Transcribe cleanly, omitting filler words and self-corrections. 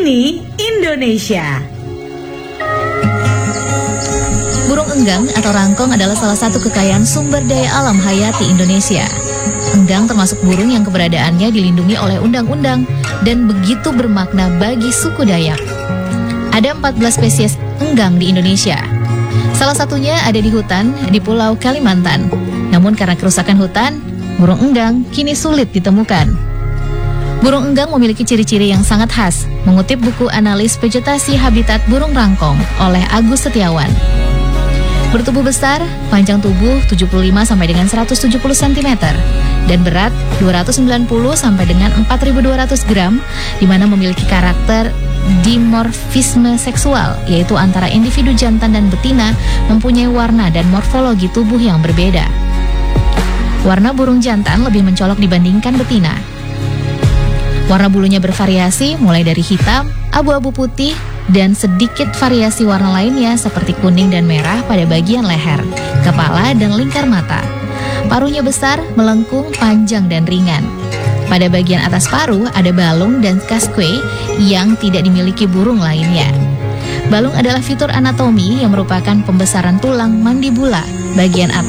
Ini Indonesia. Burung enggang atau rangkong adalah salah satu kekayaan sumber daya alam hayati Indonesia. Enggang termasuk burung yang keberadaannya dilindungi oleh undang-undang dan begitu bermakna bagi suku Dayak. Ada 14 spesies enggang di Indonesia. Salah satunya ada di hutan di Pulau Kalimantan. Namun karena kerusakan hutan, burung enggang kini sulit ditemukan. Burung enggang memiliki ciri-ciri yang sangat khas, mengutip buku Analis Vegetasi Habitat Burung Rangkong oleh Agus Setiawan. Bertubuh besar, panjang tubuh 75 sampai dengan 170 cm dan berat 290 sampai dengan 4.200 gram, di mana memiliki karakter dimorfisme seksual, yaitu antara individu jantan dan betina mempunyai warna dan morfologi tubuh yang berbeda. Warna burung jantan lebih mencolok dibandingkan betina. Warna bulunya bervariasi mulai dari hitam, abu-abu putih, dan sedikit variasi warna lainnya seperti kuning dan merah pada bagian leher, kepala, dan lingkar mata. Paruhnya besar, melengkung, panjang, dan ringan. Pada bagian atas paruh ada balung dan casque yang tidak dimiliki burung lainnya. Balung adalah fitur anatomi yang merupakan pembesaran tulang mandibula bagian atas